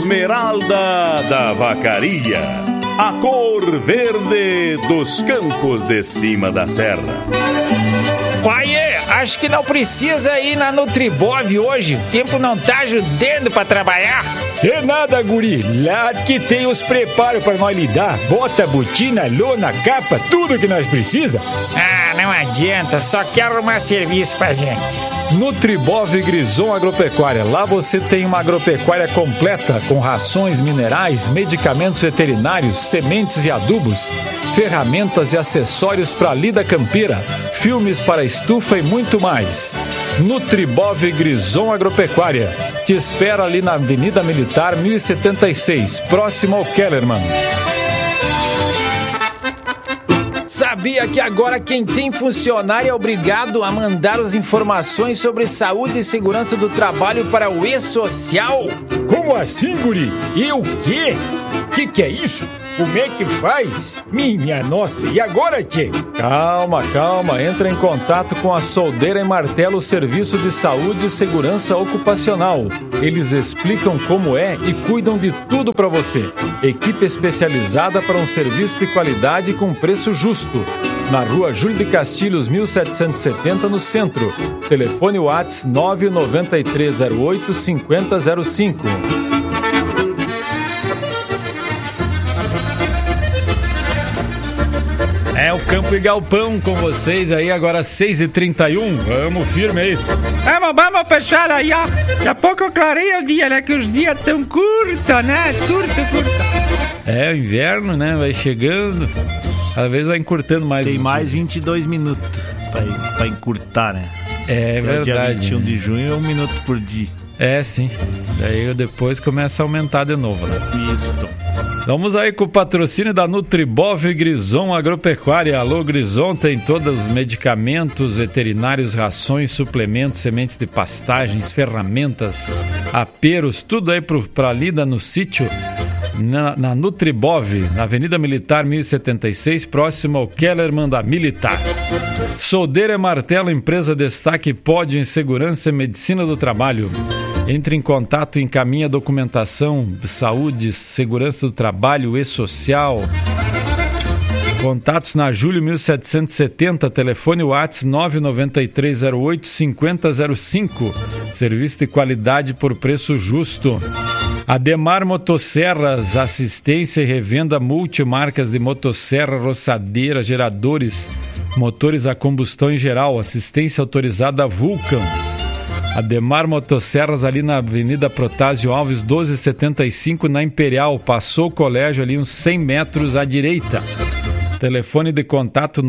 Esmeralda da Vacaria, a cor verde dos campos de cima da serra. Pai, acho que não precisa ir na Nutribov hoje. O tempo não tá ajudando pra trabalhar. É nada, guri. Lá que tem os preparos pra nós lidar. Bota, botina, lona, capa, tudo que nós precisa. Ah, não adianta. Só quero arrumar serviço pra gente. Nutribov Grison Agropecuária. Lá você tem uma agropecuária completa com rações, minerais, medicamentos veterinários, sementes e adubos, ferramentas e acessórios para lida campeira, filmes para estufa e muito mais. Nutribov Grison Agropecuária. Te espera ali na Avenida Militar 1076, próximo ao Kellerman. Sabia que agora quem tem funcionário é obrigado a mandar as informações sobre saúde e segurança do trabalho para o E-Social? Como assim, guri? E o quê? Que é isso? Como é que faz? Minha nossa, e agora, tchê? Calma, entra em contato com a Soldeira e Martelo Serviço de Saúde e Segurança Ocupacional. Eles explicam como é e cuidam de tudo para você. Equipe especializada para um serviço de qualidade com preço justo. Na Rua Júlio de Castilhos, 1770, no centro. Telefone WhatsApp 99308-5005. É o Campo e Galpão com vocês aí, agora 6h31. Vamos firme aí. Vamos, pessoal, aí, ó. Daqui a pouco eu clareio o dia, né? Que os dias tão curtos, né? Curto. É, o inverno, né? Vai chegando. Às vezes vai encurtando mais. Tem mais 22 minutos pra encurtar, né? É verdade. Dia 21 de junho é 1 minuto por dia. É, sim. Daí depois começa a aumentar de novo, né? Isso. Vamos aí com o patrocínio da Nutribov Grison Agropecuária. Alô, Grison tem todos os medicamentos, veterinários, rações, suplementos, sementes de pastagens, ferramentas, aperos, tudo aí pra lida no sítio, na Nutribov, na Avenida Militar 1076, próximo ao Kellerman da Militar. Soldeira e Martelo, empresa destaque pódio em segurança e medicina do trabalho. Entre em contato e encaminhe a documentação de saúde, segurança do trabalho e social. Contatos na Júlio 1770, telefone WhatsApp 99308-5005. Serviço de qualidade por preço justo. Ademar Motosserras, assistência e revenda multimarcas de motosserra, roçadeira, geradores, motores a combustão em geral, assistência autorizada Vulcan. Ademar Motosserras ali na Avenida Protásio Alves 1275, na Imperial, passou o colégio ali uns 100 metros à direita. Telefone de contato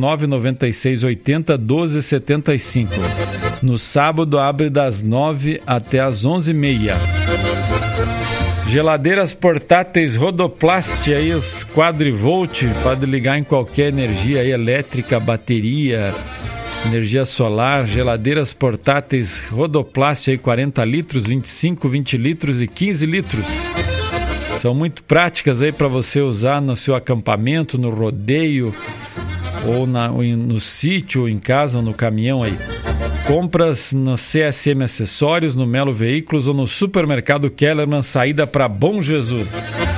99680-1275. No sábado abre das 9 até as 11h30. Geladeiras portáteis Rodoplast, aí os quadrivolt, pode ligar em qualquer energia aí, elétrica, bateria, energia solar. Geladeiras portáteis Rodoplast, aí 40 litros, 25, 20 litros e 15 litros. São muito práticas aí para você usar no seu acampamento, no rodeio, ou no sítio, ou em casa, ou no caminhão aí. Compras no CSM Acessórios, no Melo Veículos ou no Supermercado Kellerman, saída para Bom Jesus.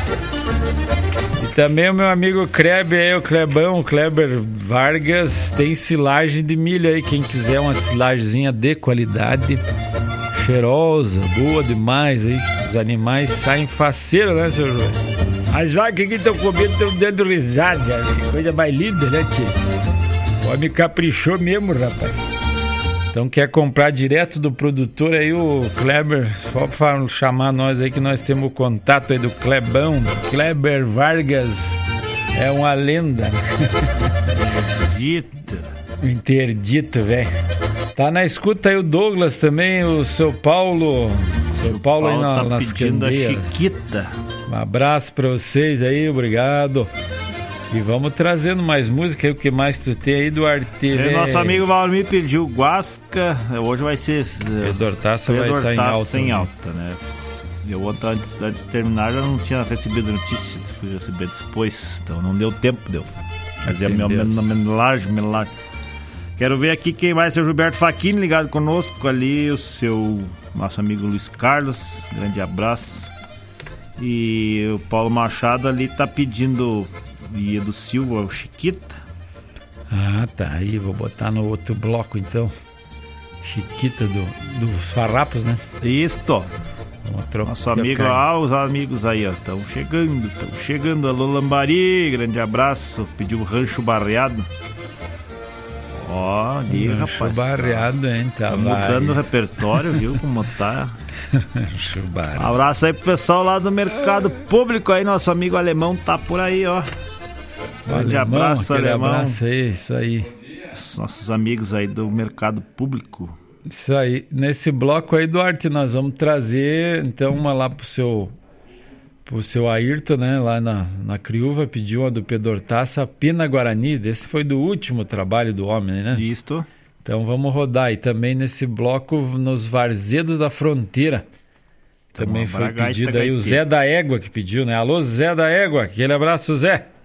E também o meu amigo Kleber aí, o Klebão, o Kleber Vargas, tem silagem de milho aí. Quem quiser uma silagemzinha de qualidade, cheirosa, boa demais aí. Os animais saem faceiro, né, seu João? As vacas que estão comendo estão dando risada, coisa mais linda, né, tio? O homem caprichou mesmo, rapaz. Então quer comprar direto do produtor aí, o Kleber, só para chamar nós aí que nós temos o contato aí do Klebão, Kleber Vargas, é uma lenda. Interdito, velho. Tá na escuta aí o Douglas também, o seu Paulo. Seu Paulo aí nas candeias. Chiquita. Um abraço pra vocês aí, obrigado. E vamos trazendo mais música aí, o que mais tu tem aí do RTV. Nosso amigo Valmir pediu Guasca, hoje vai ser... Pedro Hortaça vai estar em alta. Em alta, né? Eu ontem, antes de terminar, já não tinha recebido notícia, fui receber depois, então não deu tempo, fazer a minha homenagem. Quero ver aqui quem vai ser o Gilberto Facchini ligado conosco ali, nosso amigo Luiz Carlos, grande abraço. E o Paulo Machado ali tá pedindo Via do Silva, o Chiquita. Ah, tá. Aí vou botar no outro bloco então. Chiquita dos farrapos, né? Isto. Nosso amigo, os amigos aí, ó, estão chegando. Alô, Lambari, grande abraço. Pediu o Rancho Barreado. Ó, ali, rapaz. Barreado, hein? Tá mudando o repertório, viu como tá. Um abraço aí pro pessoal lá do Mercado Público aí, nosso amigo alemão tá por aí, ó. Grande abraço, alemão. Abraço aí, isso aí. Nossos amigos aí do Mercado Público. Isso aí. Nesse bloco aí, Duarte, nós vamos trazer então uma lá pro seu Ayrton, né? Lá na Criúva, pediu uma do Pedro Hortaça, Pina Guarani. Esse foi do último trabalho do homem, né? Isto. Então vamos rodar. E também nesse bloco, nos Varzedos da Fronteira. Também foi pedido aí o Zé da Égua que pediu, né? Alô, Zé da Égua. Aquele abraço, Zé.